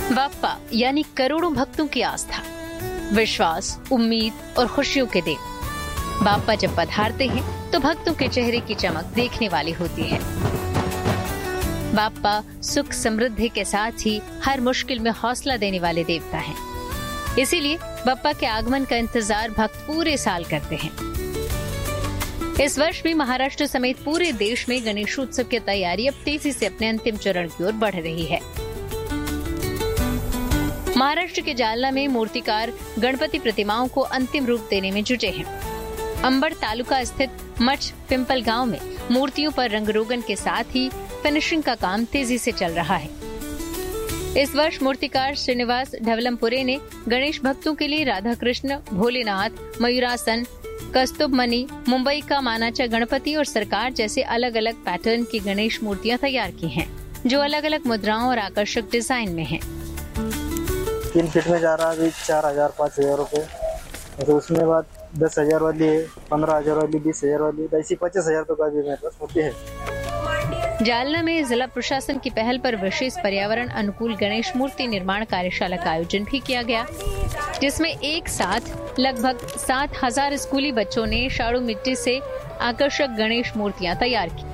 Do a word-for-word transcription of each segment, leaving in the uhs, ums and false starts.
बाप्पा यानी करोड़ों भक्तों की आस्था, विश्वास, उम्मीद और खुशियों के देव। बाप्पा जब पधारते हैं तो भक्तों के चेहरे की चमक देखने वाली होती है। बाप्पा सुख समृद्धि के साथ ही हर मुश्किल में हौसला देने वाले देवता हैं। इसीलिए बाप्पा के आगमन का इंतजार भक्त पूरे साल करते हैं। इस वर्ष भी महाराष्ट्र समेत पूरे देश में गणेशोत्सव की तैयारी अब तेजी से अपने अंतिम चरण की ओर बढ़ रही है। महाराष्ट्र के जालना में मूर्तिकार गणपति प्रतिमाओं को अंतिम रूप देने में जुटे हैं। अंबड़ तालुका स्थित मठ पिंपल गांव में मूर्तियों पर रंगरोगन के साथ ही फिनिशिंग का काम तेजी से चल रहा है। इस वर्ष मूर्तिकार श्रीनिवास ढवलमपुरे ने गणेश भक्तों के लिए राधा कृष्ण, भोलेनाथ, मयूरासन, कस्तुभमणि, मुंबई का मानाचा गणपति और सरकार जैसे अलग अलग पैटर्न की गणेश मूर्तियां तैयार की हैं, जो अलग अलग मुद्राओं और आकर्षक डिजाइन में हैं। तीन फीट में जा रहा है अभी चार हजार पाँच हजार रूपए, तो उसमें बाद दस हजार वाली है, पंद्रह हजार वाली, बीस हजार वाली, ऐसी पच्चीस हजार तो का भी मेरे पास होती है। जालना में जिला प्रशासन की पहल पर विशेष पर्यावरण अनुकूल गणेश मूर्ति निर्माण कार्यशाला का आयोजन भी किया गया, जिसमें एक साथ लगभग सात हजार स्कूली बच्चों ने शाड़ू मिट्टी से आकर्षक गणेश मूर्तियां तैयार की।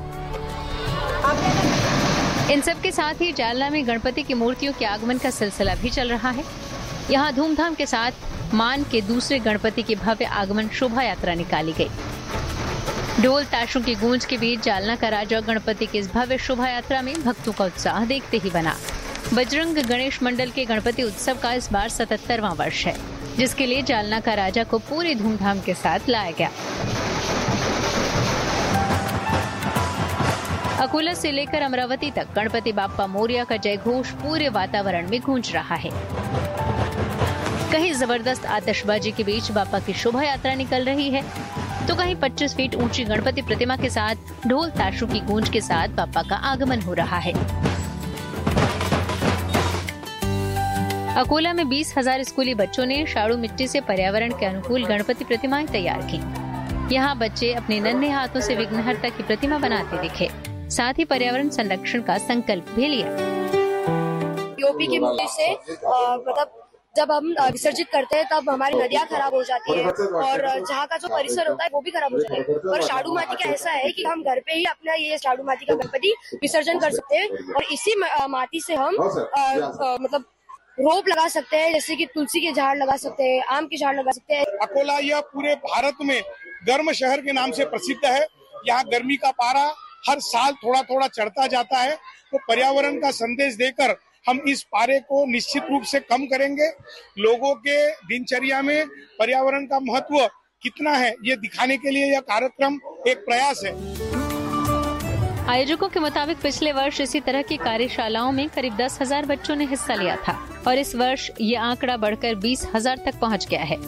इन सब के साथ ही जालना में गणपति की मूर्तियों के आगमन का सिलसिला भी चल रहा है। यहाँ धूमधाम के साथ मान के दूसरे गणपति की भव्य आगमन शोभा यात्रा निकाली गई। ढोल ताशों की गूंज के बीच जालना का राजा गणपति की इस भव्य शोभा यात्रा में भक्तों का उत्साह देखते ही बना। बजरंग गणेश मंडल के गणपति उत्सव का इस बार सतहत्तरवां वर्ष है, जिसके लिए जालना का राजा को पूरे धूमधाम के साथ लाया गया। अकोला से लेकर अमरावती तक गणपति बाप्पा मोरिया का जय घोष पूरे वातावरण में गूंज रहा है। कहीं जबरदस्त आतिशबाजी के बीच बाप्पा की शोभा यात्रा निकल रही है, तो कहीं पच्चीस फीट ऊंची गणपति प्रतिमा के साथ ढोल ताशों की गूंज के साथ बाप्पा का आगमन हो रहा है। अकोला में बीस हजार स्कूली बच्चों ने शाड़ू मिट्टी से पर्यावरण के अनुकूल गणपति प्रतिमाएं तैयार की। यहाँ बच्चे अपने नन्हे हाथों से विघ्नहर्ता की प्रतिमा बनाते दिखे, साथ ही पर्यावरण संरक्षण का संकल्प भी लिया। यूपी की मूर्ति से मतलब जब हम विसर्जित करते हैं तब हमारी नदियाँ खराब हो जाती है और जहाँ का जो परिसर होता है वो भी खराब हो जाता है। और शाड़ू माटी का ऐसा है कि हम घर पे ही अपना ये शाड़ू माटी का गणपति विसर्जन कर सकते हैं और इसी माटी से हम आ, आ, मतलब रोप लगा सकते हैं, जैसे कि तुलसी के झाड़ लगा सकते हैं, आम के झाड़ लगा सकते हैं। अकोला यह पूरे भारत में गर्म शहर के नाम से प्रसिद्ध है। यहाँ गर्मी का पारा हर साल थोड़ा थोड़ा चढ़ता जाता है, तो पर्यावरण का संदेश देकर हम इस पारे को निश्चित रूप से कम करेंगे। लोगों के दिनचर्या में पर्यावरण का महत्व कितना है, ये दिखाने के लिए यह कार्यक्रम एक प्रयास है। आयोजकों के मुताबिक पिछले वर्ष इसी तरह की कार्यशालाओं में करीब दस हजार बच्चों ने हिस्सा लिया था और इस वर्ष ये आंकड़ा बढ़कर बीस हजार तक पहुंच गया है।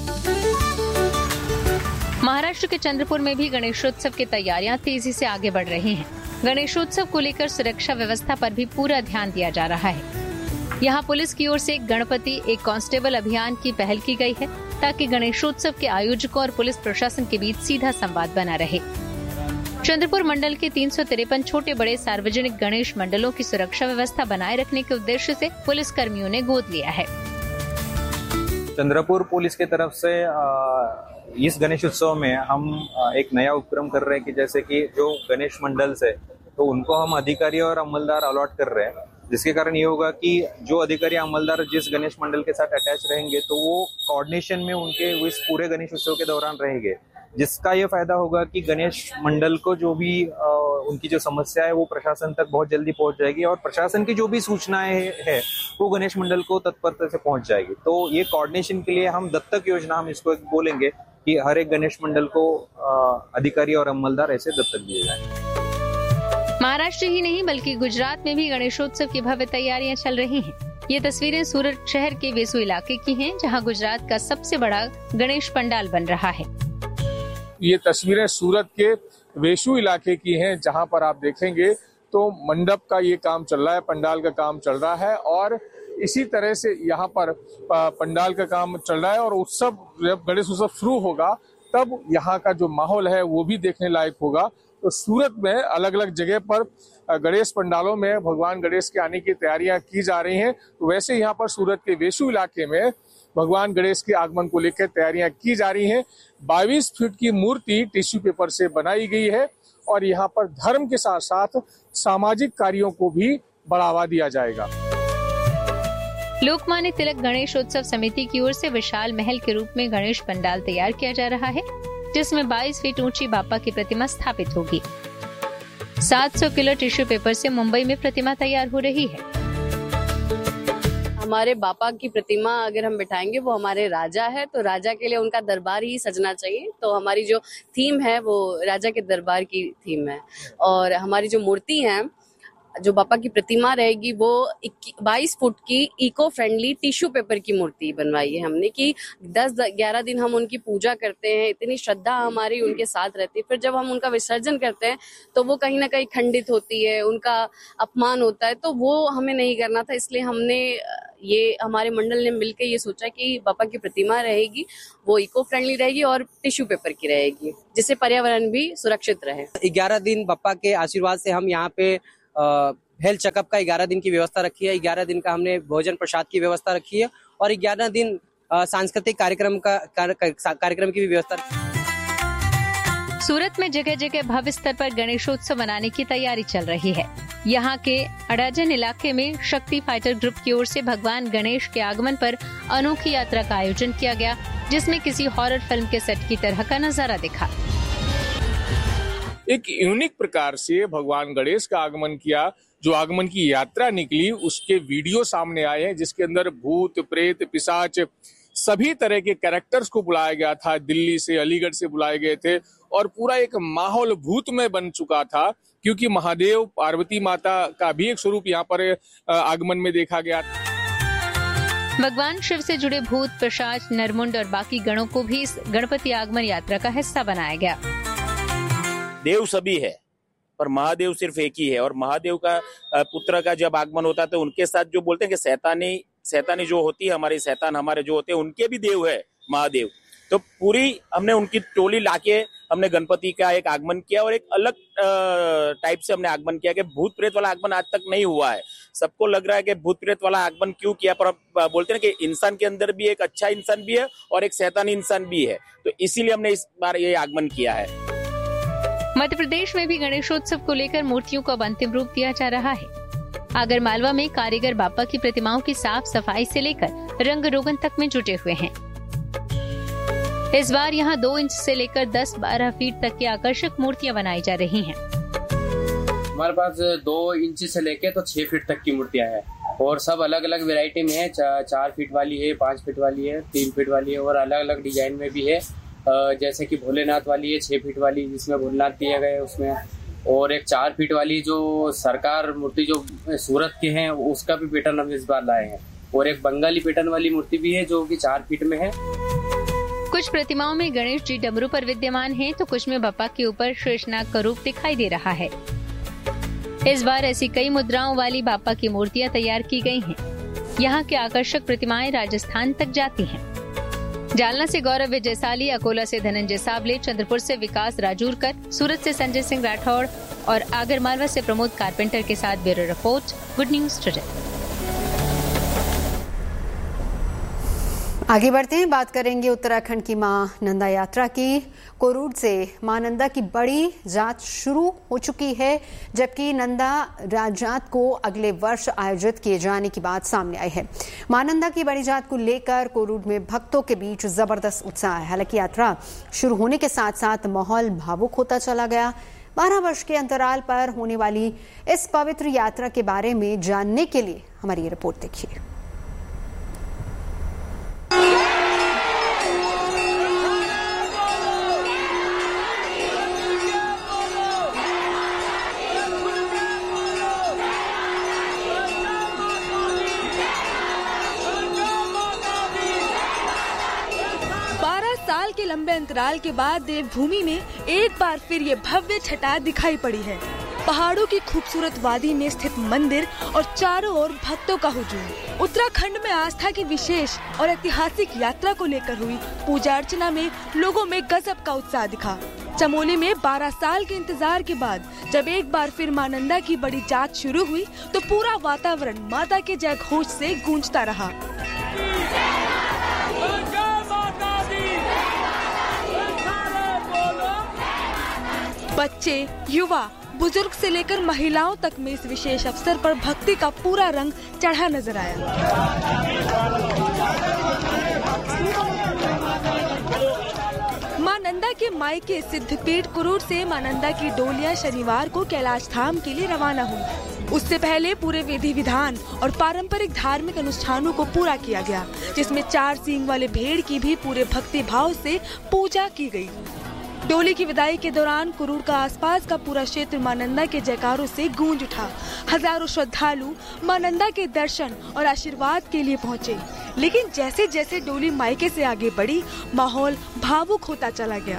महाराष्ट्र के चंद्रपुर में भी गणेशोत्सव की तैयारियां तेजी से आगे बढ़ रही हैं। गणेशोत्सव को लेकर सुरक्षा व्यवस्था पर भी पूरा ध्यान दिया जा रहा है। यहाँ पुलिस की ओर से गणपति एक कांस्टेबल अभियान की पहल की गई है, ताकि गणेशोत्सव के आयोजकों और पुलिस प्रशासन के बीच सीधा संवाद बना रहे। चंद्रपुर मंडल के तीन सौ तिरपन छोटे बड़े सार्वजनिक गणेश मंडलों की सुरक्षा व्यवस्था बनाए रखने के उद्देश्य से पुलिस कर्मियों ने गोद लिया है। चंद्रपुर पुलिस की तरफ से इस गणेश उत्सव में हम एक नया उपक्रम कर रहे हैं कि जैसे कि जो गणेश मंडल से तो उनको हम अधिकारी और अमलदार अलॉट कर रहे हैं, जिसके कारण ये होगा कि जो अधिकारी अमलदार जिस गणेश मंडल के साथ अटैच रहेंगे तो वो कोऑर्डिनेशन में उनके इस पूरे गणेश उत्सव के दौरान रहेंगे, जिसका ये फायदा होगा कि गणेश मंडल को जो भी आ, उनकी जो समस्या है वो प्रशासन तक बहुत जल्दी पहुंच जाएगी और प्रशासन की जो भी सूचनाएं है वो गणेश मंडल को तत्परता से पहुंच जाएगी। तो ये कोऑर्डिनेशन के लिए हम दत्तक योजना हम इसको बोलेंगे कि हर एक गणेश मंडल को आ, अधिकारी और अमलदार ऐसे दत्तक दिए जाएंगे। महाराष्ट्र ही नहीं बल्कि गुजरात में भी गणेशोत्सव की भव्य तैयारियां चल रही हैं। ये तस्वीरें सूरत शहर के वेसु इलाके की हैं, जहां गुजरात का सबसे बड़ा गणेश पंडाल बन रहा है। ये तस्वीरें सूरत के वेसु इलाके की हैं, जहां पर आप देखेंगे तो मंडप का ये काम चल रहा है, पंडाल का काम चल रहा है और इसी तरह से यहाँ पर पंडाल का काम चल रहा है और उत्सव जब गणेश उत्सव शुरू होगा तब यहाँ का जो माहौल है वो भी देखने लायक होगा। तो सूरत में अलग अलग जगह पर गणेश पंडालों में भगवान गणेश के आने की तैयारियां की जा रही हैं। तो वैसे यहाँ पर सूरत के वेशु इलाके में भगवान गणेश के आगमन को लेकर तैयारियां की जा रही हैं। बाईस फीट की मूर्ति टिश्यू पेपर से बनाई गई है और यहाँ पर धर्म के साथ साथ सामाजिक कार्यों को भी बढ़ावा दिया जाएगा। लोकमान्य तिलक गणेश उत्सव समिति की ओर से विशाल महल के रूप में गणेश पंडाल तैयार किया जा रहा है, जिसमें बाईस फीट ऊंची बापा की प्रतिमा स्थापित होगी। सात सौ किलो टिश्यू पेपर से मुंबई में प्रतिमा तैयार हो रही है। हमारे बापा की प्रतिमा अगर हम बिठाएंगे, वो हमारे राजा है, तो राजा के लिए उनका दरबार ही सजना चाहिए। तो हमारी जो थीम है वो राजा के दरबार की थीम है। और हमारी जो मूर्ति है, जो बापा की प्रतिमा रहेगी, वो बाईस फुट की इको फ्रेंडली टिश्यू पेपर की मूर्ति बनवाई है हमने कि दस ग्यारह दिन हम उनकी पूजा करते हैं, इतनी श्रद्धा हमारी उनके साथ रहती है। फिर जब हम उनका विसर्जन करते हैं तो वो कहीं ना कहीं खंडित होती है, उनका अपमान होता है, तो वो हमें नहीं करना था। इसलिए हमने ये हमारे मंडल ने मिलकर ये सोचा कि बापा की प्रतिमा रहेगी, वो इको फ्रेंडली रहेगी और टिश्यू पेपर की रहेगी, जिससे पर्यावरण भी सुरक्षित रहे। ग्यारह दिन बापा के आशीर्वाद से हम यहाँ पे हेल्थ चेकअप का ग्यारह दिन की व्यवस्था रखी है। ग्यारह दिन का हमने भोजन प्रसाद की व्यवस्था रखी है और ग्यारह दिन सांस्कृतिक कार्यक्रम का कार्यक्रम की भी व्यवस्था। सूरत में जगह जगह भव्य स्तर पर गणेशोत्सव मनाने की तैयारी चल रही है। यहाँ के अडाजन इलाके में शक्ति फाइटर ग्रुप की ओर से भगवान गणेश के आगमन पर अनोखी यात्रा का आयोजन किया गया, जिसमें किसी हॉरर फिल्म के सेट की तरह का नजारा दिखा। एक यूनिक प्रकार से भगवान गणेश का आगमन किया। जो आगमन की यात्रा निकली, उसके वीडियो सामने आए हैं, जिसके अंदर भूत, प्रेत, पिशाच सभी तरह के कैरेक्टर्स को बुलाया गया था। दिल्ली से, अलीगढ़ से बुलाए गए थे और पूरा एक माहौल भूतमय बन चुका था, क्योंकि महादेव, पार्वती माता का भी एक स्वरूप यहाँ पर आगमन में देखा गया। भगवान शिव से जुड़े भूत, पिशाच, नरमुंड और बाकी गणों को भी इस गणपति आगमन यात्रा का हिस्सा बनाया गया। देव सभी है पर महादेव सिर्फ एक ही है, और महादेव का पुत्र का जब आगमन होता है तो उनके साथ जो बोलते हैं कि शैतानी शैतानी जो होती है, हमारे शैतान हमारे जो होते हैं, उनके भी देव है महादेव। तो पूरी हमने उनकी टोली लाके हमने गणपति का एक आगमन किया और एक अलग टाइप से हमने आगमन किया कि भूत प्रेत वाला आगमन आज तक नहीं हुआ है। सबको लग रहा है कि भूत प्रेत वाला आगमन क्यों किया, पर बोलते हैं कि इंसान के अंदर भी एक अच्छा इंसान भी है और एक शैतानी इंसान भी है, तो इसीलिए हमने इस बार ये आगमन किया है। मध्य प्रदेश में भी गणेशोत्सव को लेकर मूर्तियों को अब अंतिम रूप दिया जा रहा है। आगर मालवा में कारीगर बापा की प्रतिमाओं की साफ सफाई से लेकर रंग रोगन तक में जुटे हुए हैं। इस बार यहाँ दो इंच से लेकर दस बारह फीट तक की आकर्षक मूर्तियाँ बनाई जा रही हैं। हमारे पास दो इंच से लेकर तो छह फीट तक की मूर्तियाँ हैं और सब अलग अलग वैरायटी में है। चा, चार फीट वाली है, पाँच फीट वाली है, तीन फीट वाली है और अलग अलग डिजाइन में भी है। जैसे कि भोलेनाथ वाली है छह फीट वाली, जिसमें भोलेनाथ दिया गया है उसमें, और एक चार फीट वाली जो सरकार मूर्ति जो सूरत के हैं उसका भी पैटर्न हम इस बार लाए हैं, और एक बंगाली पैटर्न वाली मूर्ति भी है जो कि चार फीट में है। कुछ प्रतिमाओं में गणेश जी डमरू पर विद्यमान हैं, तो कुछ में बापा के ऊपर शेषनाग का रूप दिखाई दे रहा है। इस बार ऐसी कई मुद्राओं वाली बापा की मूर्तियां तैयार की गई हैं। यहाँ की आकर्षक प्रतिमाएं राजस्थान तक जाती हैं। जालना से गौरव विजयसाली, अकोला से धनंजय साबले, चंद्रपुर से विकास राजूरकर, सूरत से संजय सिंह राठौड़ और आगरमालवा से प्रमोद कारपेंटर के साथ bureau report, good news today. आगे बढ़ते हैं, बात करेंगे उत्तराखंड की मां नंदा यात्रा की। कोरूड से मां नंदा की बड़ी जांच शुरू हो चुकी है, जबकि नंदा राजात को अगले वर्ष आयोजित किए जाने की बात सामने आई है। मां नंदा की बड़ी जांच को लेकर कोरूड में भक्तों के बीच जबरदस्त उत्साह है। हालांकि यात्रा शुरू होने के साथ साथ माहौल भावुक होता चला गया। बारह वर्ष के अंतराल पर होने वाली इस पवित्र यात्रा के बारे में जानने के लिए हमारी ये रिपोर्ट देखिए। साल के लंबे अंतराल के बाद देवभूमि में एक बार फिर ये भव्य छटा दिखाई पड़ी है। पहाड़ों की खूबसूरत वादी में स्थित मंदिर और चारों ओर भक्तों का हुजूम। उत्तराखंड में आस्था की विशेष और ऐतिहासिक यात्रा को लेकर हुई पूजा अर्चना में लोगों में गजब का उत्साह दिखा। चमोली में बारह साल के इंतजार के बाद जब एक बार फिर मां नंदा की बड़ी जांच शुरू हुई तो पूरा वातावरण माता के जय घोष से गूंजता रहा। बच्चे, युवा, बुजुर्ग से लेकर महिलाओं तक में इस विशेष अवसर पर भक्ति का पूरा रंग चढ़ा नजर आया। मां नंदा के मायके सिद्धपीठ कुरूर से मां नंदा की डोलियां शनिवार को कैलाश धाम के लिए रवाना हुई। उससे पहले पूरे विधि विधान और पारंपरिक धार्मिक अनुष्ठानों को पूरा किया गया, जिसमें चार सींग वाले भेड़ की भी पूरे भक्ति भाव से पूजा की गई। डोली की विदाई के दौरान कुरूर का आसपास का पूरा क्षेत्र मां नंदा के जयकारों से गूंज उठा। हजारों श्रद्धालु मां नंदा के दर्शन और आशीर्वाद के लिए पहुंचे, लेकिन जैसे जैसे डोली मायके से आगे बढ़ी, माहौल भावुक होता चला गया।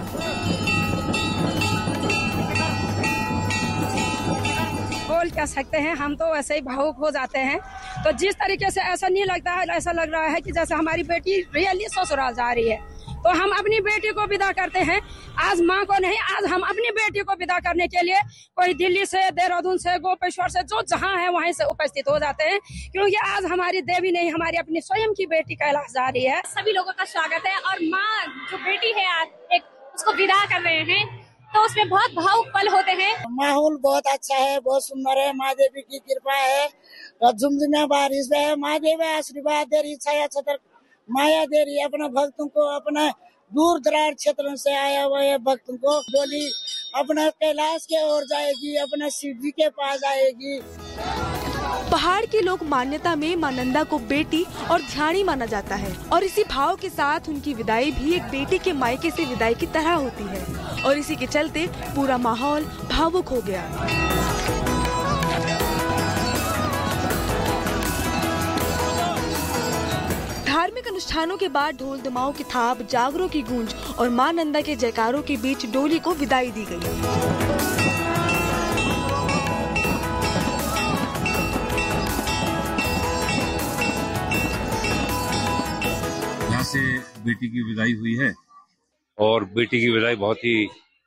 बोल क्या सकते हैं, हम तो वैसे ही भावुक हो जाते हैं। तो जिस तरीके से ऐसा नहीं लगता है, ऐसा लग रहा है कि जैसे हमारी बेटी रियली ससुराल जा रही है। तो हम अपनी बेटी को विदा करते हैं, आज माँ को नहीं, आज हम अपनी बेटी को विदा करने के लिए कोई दिल्ली से, देहरादून से, गोपेश्वर से, जो जहाँ है वहीं से उपस्थित हो जाते हैं, क्योंकि आज हमारी देवी नहीं, हमारी अपनी स्वयं की बेटी कैलाश जा रही है। सभी लोगों का स्वागत है और माँ जो बेटी है आज एक उसको विदा कर रहे हैं, तो उसमें बहुत भावुक पल होते हैं। माहौल बहुत अच्छा है, बहुत सुंदर है, माँ देवी की कृपा है, झुमझुमिया बारिश है, माँ देवी आशीर्वाद दे रही, छाया छतर माया दे रही है अपने भक्तों को, अपना दूर दराज क्षेत्र से आया हुआ है भक्तों को। डोली अपना कैलाश के ओर जाएगी, अपना शिव जी के पास आएगी। पहाड़ की लोक मान्यता में मां नंदा को बेटी और ध्यानी माना जाता है और इसी भाव के साथ उनकी विदाई भी एक बेटी के मायके से विदाई की तरह होती है और इसी के चलते पूरा माहौल भावुक हो गया। धार्मिक अनुष्ठानों के बाद ढोल दमाओं की थाप, जागरों की गूंज और मां नंदा के जयकारों के बीच डोली को विदाई दी गई। यहाँ से बेटी की विदाई हुई है और बेटी की विदाई बहुत ही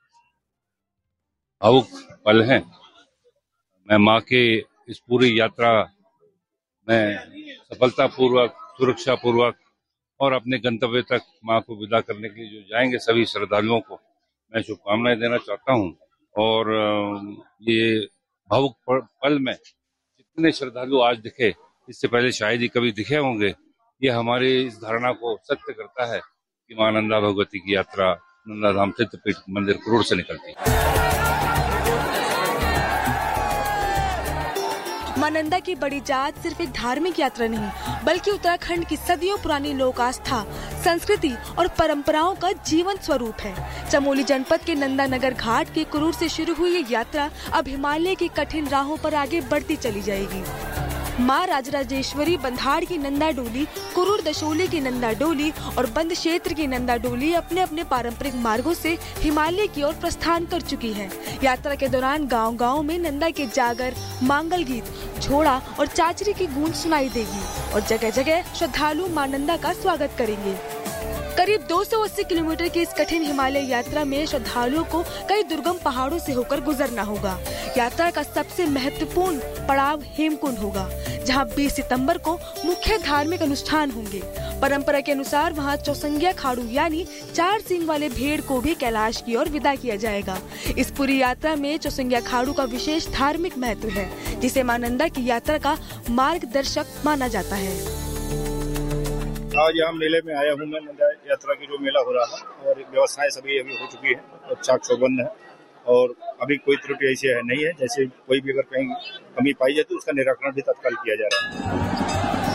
भावुक पल है। मैं माँ के इस पूरी यात्रा में सफलता पूर्वक, सुरक्षा पूर्वक और अपने गंतव्य तक माँ को विदा करने के लिए जो जाएंगे सभी श्रद्धालुओं को मैं शुभकामनाएं देना चाहता हूँ। और ये भावुक पल में जितने श्रद्धालु आज दिखे, इससे पहले शायद ही कभी दिखे होंगे, ये हमारी इस धारणा को सत्य करता है कि माँ नंदा भगवती की यात्रा नंदा धाम सिद्धपीठ मंदिर कुरूर से निकलती है। मां नंदा की बड़ी जात सिर्फ एक धार्मिक यात्रा नहीं, बल्कि उत्तराखंड की सदियों पुरानी लोक आस्था, संस्कृति और परंपराओं का जीवन स्वरूप है। चमोली जनपद के नंदा नगर घाट के कुरूर से शुरू हुई ये यात्रा अब हिमालय की कठिन राहों पर आगे बढ़ती चली जाएगी। मां राजराजेश्वरी बंधाड़ की नंदा डोली, कुरूर दशोली की नंदा डोली और बंद क्षेत्र की नंदा डोली अपने अपने पारंपरिक मार्गों से हिमालय की ओर प्रस्थान कर चुकी है। यात्रा के दौरान गांव-गांव में नंदा के जागर, मांगल गीत, झोड़ा और चाचरी की गूंज सुनाई देगी और जगह जगह श्रद्धालु मां नंदा का स्वागत करेंगे। करीब दो सौ अस्सी किलोमीटर की इस कठिन हिमालय यात्रा में श्रद्धालुओं को कई दुर्गम पहाड़ों से होकर गुजरना होगा। यात्रा का सबसे महत्वपूर्ण पड़ाव हेमकुंड होगा, जहां बीस सितंबर को मुख्य धार्मिक अनुष्ठान होंगे। परंपरा के अनुसार वहां चौसंगिया खाड़ू यानी चार सींग वाले भेड़ को भी कैलाश की ओर विदा किया जाएगा। इस पूरी यात्रा में चौसंगिया खाड़ू का विशेष धार्मिक महत्व है, जिसे मां नंदा की यात्रा का मार्गदर्शक माना जाता है। आज यहाँ मेले में आया हूँ मैं, नंदा यात्रा की जो मेला हो रहा है और व्यवस्थाएं सभी अभी हो चुकी है और चाक चौबंद है और अभी कोई त्रुटि ऐसी है नहीं है। जैसे कोई भी अगर कहीं कमी पाई जाए तो उसका निराकरण भी तत्काल किया जा रहा है।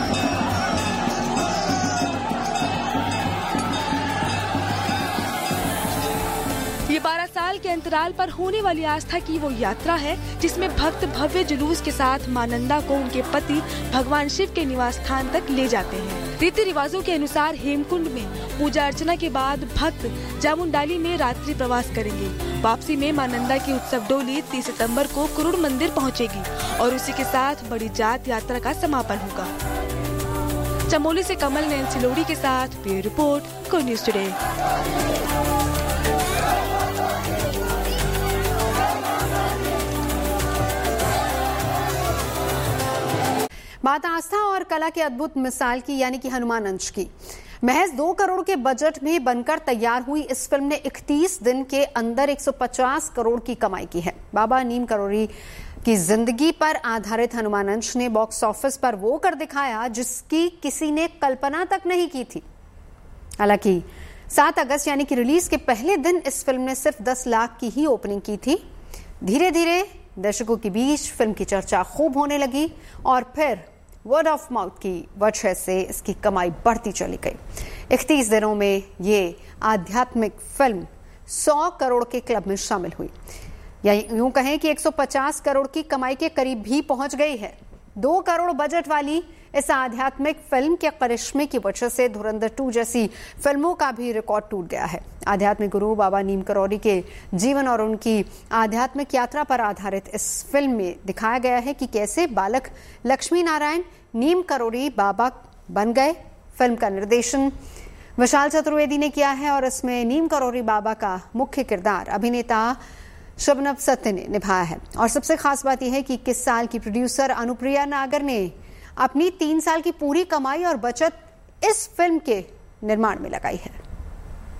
ये बारह साल के अंतराल पर होने वाली आस्था की वो यात्रा है जिसमें भक्त भव्य जुलूस के साथ मां नंदा को उनके पति भगवान शिव के निवास स्थान तक ले जाते हैं। रीति रिवाजों के अनुसार हेमकुंड में पूजा अर्चना के बाद भक्त जामुंडाली में रात्रि प्रवास करेंगे। वापसी में मां नंदा की उत्सव डोली तीस सितंबर को कुरूर मंदिर पहुंचेगी और उसी के साथ बड़ी जात यात्रा का समापन होगा। चमोली से कमल नयन सिलोड़ी के साथ ब्यूरो रिपोर्ट, को न्यूज़ टुडे। बात आस्था और कला की अद्भुत मिसाल की, यानी कि हनुमान अंश की। महज दो करोड़ के बजट में बनकर तैयार हुई इस फिल्म ने इकतीस दिन के अंदर एक सौ पचास करोड़ की कमाई की है। बाबा नीम करोड़ी की जिंदगी पर आधारित हनुमान अंश ने बॉक्स ऑफिस पर वो कर दिखाया जिसकी किसी ने कल्पना तक नहीं की थी। हालांकि सात अगस्त यानी कि रिलीज के पहले दिन इस फिल्म ने सिर्फ दस लाख की ही ओपनिंग की थी। धीरे धीरे दर्शकों के बीच फिल्म की चर्चा खूब होने लगी और फिर वर्ड ऑफ माउथ की वजह से इसकी कमाई बढ़ती चली गई। इकतीस दिनों में ये आध्यात्मिक फिल्म सौ करोड़ के क्लब में शामिल हुई, या यूं कहें कि एक सौ पचास करोड़ की कमाई के करीब भी पहुंच गई है। दो करोड़ बजट वाली इस आध्यात्मिक फिल्म के करिश्मे की वजह से धुरंधर टू जैसी फिल्मों का भी रिकॉर्ड टूट गया है। आध्यात्मिक गुरु बाबा नीम करोड़ी के जीवन और उनकी आध्यात्मिक यात्रा पर आधारित इस फिल्म में दिखाया गया है कि कैसे बालक लक्ष्मी नारायण नीम करोड़ी बाबा बन गए। फिल्म का निर्देशन विशाल चतुर्वेदी ने किया है और इसमें नीम करोड़ी बाबा का मुख्य किरदार अभिनेता शबनम सत्य ने निभाया है। और सबसे खास बात यह है कि इक्कीस साल की प्रोड्यूसर अनुप्रिया नागर ने अपनी तीन साल की पूरी कमाई और बचत इस फिल्म के निर्माण में लगाई है।